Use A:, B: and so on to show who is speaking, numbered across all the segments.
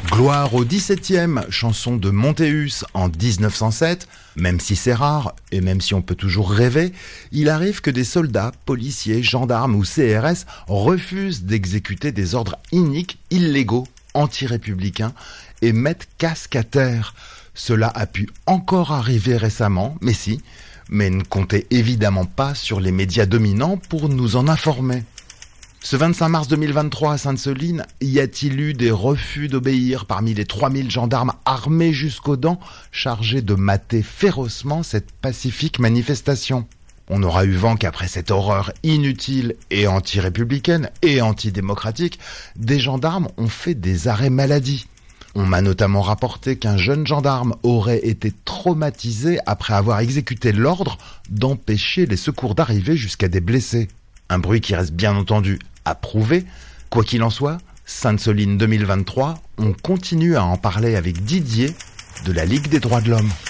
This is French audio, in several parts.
A: Gloire au 17e, chanson de Montéus en 1907. Même si c'est rare, et même si on peut toujours rêver, il arrive que des soldats, policiers, gendarmes ou CRS refusent d'exécuter des ordres iniques, illégaux, anti-républicains et mettent casque à terre. Cela a pu encore arriver récemment, mais ne comptez évidemment pas sur les médias dominants pour nous en informer. Ce 25 mars 2023 à Sainte-Soline, y a-t-il eu des refus d'obéir parmi les 3000 gendarmes armés jusqu'aux dents, chargés de mater férocement cette pacifique manifestation ? On aura eu vent qu'après cette horreur inutile et anti-républicaine et antidémocratique, des gendarmes ont fait des arrêts maladie. On m'a notamment rapporté qu'un jeune gendarme aurait été traumatisé après avoir exécuté l'ordre d'empêcher les secours d'arriver jusqu'à des blessés. Un bruit qui reste bien entendu à prouver. Quoi qu'il en soit, Sainte-Soline 2023, on continue à en parler avec Didier de la Ligue des droits de l'homme.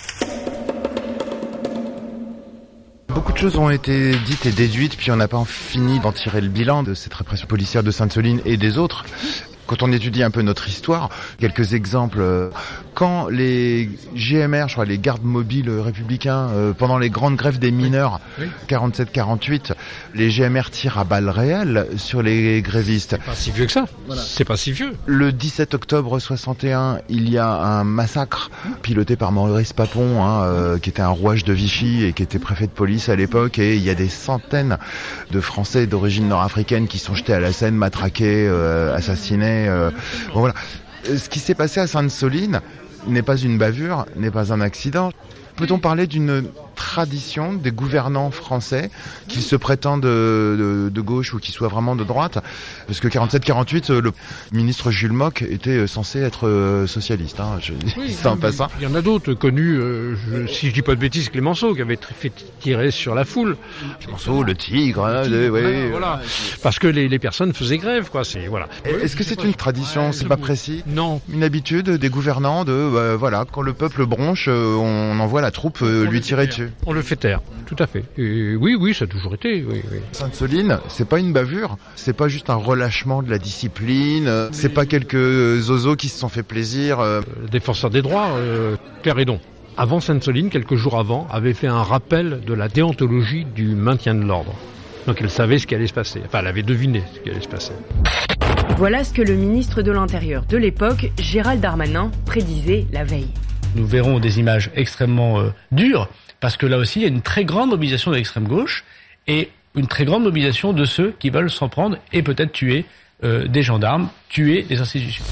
A: Beaucoup de choses ont été dites et déduites, puis on n'a pas fini d'en tirer le bilan de cette répression policière de Sainte-Soline et des autres. Quand on étudie un peu notre histoire, quelques exemples. Quand les GMR, je crois, les gardes mobiles républicains, pendant les grandes grèves des mineurs, 47-48, les GMR tirent à balles réelles sur les grévistes.
B: C'est pas si vieux que ça. Voilà. C'est pas si vieux.
A: Le 17 octobre 61, il y a un massacre piloté par Maurice Papon, qui était un rouage de Vichy et qui était préfet de police à l'époque. Et il y a des centaines de Français d'origine nord-africaine qui sont jetés à la Seine, matraqués, assassinés. Bon, voilà. Ce qui s'est passé à Sainte-Soline n'est pas une bavure, n'est pas un accident. Peut-on parler d'une tradition des gouvernants français qui se prétendent de gauche ou qui soient vraiment de droite? Parce que 47-48, le ministre Jules Mock était censé être socialiste. C'est en passant.
B: Il y en a d'autres connus, si je dis pas de bêtises, Clémenceau, qui avait fait tirer sur la foule.
A: Clémenceau, le tigre,
B: voilà. Parce que les personnes faisaient grève, quoi. Voilà.
A: Est-ce que c'est une tradition, c'est pas précis?
B: Non.
A: Une habitude des gouvernants voilà, quand le peuple bronche, on envoie la troupe lui tirer dessus.
B: On le fait taire, tout à fait. Et oui, ça a toujours été. Oui.
A: Sainte-Soline, c'est pas une bavure, c'est pas juste un relâchement de la discipline, c'est pas quelques zozos qui se sont fait plaisir.
B: Défenseur des droits, Claire Hédon, avant Sainte-Soline, quelques jours avant, avait fait un rappel de la déontologie du maintien de l'ordre. Donc elle savait ce qui allait se passer. Enfin, elle avait deviné ce qui allait se passer.
C: Voilà ce que le ministre de l'Intérieur de l'époque, Gérald Darmanin, prédisait la veille.
D: Nous verrons des images extrêmement dures, parce que là aussi, il y a une très grande mobilisation de l'extrême gauche et une très grande mobilisation de ceux qui veulent s'en prendre et peut-être tuer des gendarmes, tuer des institutions.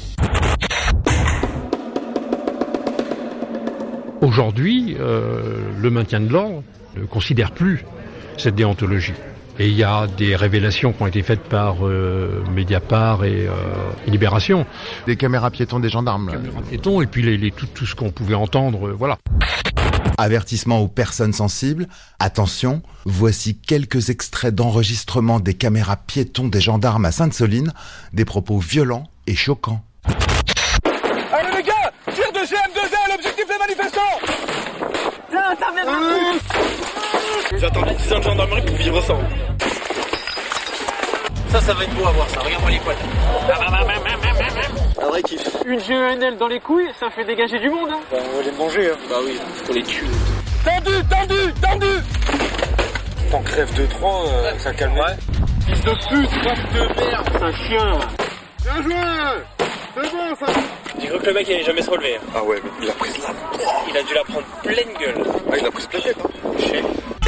B: Aujourd'hui, le maintien de l'ordre ne considère plus cette déontologie. Et il y a des révélations qui ont été faites par Mediapart et Libération.
A: Des caméras piétons des gendarmes.
B: Caméras piétons et puis tout ce qu'on pouvait entendre, voilà.
A: Avertissement aux personnes sensibles. Attention, voici quelques extraits d'enregistrement des caméras piétons des gendarmes à Sainte-Soline. Des propos violents et choquants.
E: Allez les gars, tir de GM2L, objectif les manifestants.
F: Là, interviens.
E: J'ai attendu 10 ans de gendarmerie pour vivre ça.
F: Ça va être beau à voir ça, regarde-moi les poils.
E: Un vrai kiff.
F: Une GENL dans les couilles, ça fait dégager du monde.
E: Bah, on va les manger. Bah oui, faut les tuer. Tendu. T'en crèves 2-3, ça calme. Ouais.
F: Fils de pute, vache de merde, c'est un chien.
E: Bien joué. C'est bon ça.
G: J'ai cru que le mec il allait jamais se relever.
E: Ah ouais, mais il a pris de la...
G: Il a dû la prendre pleine gueule.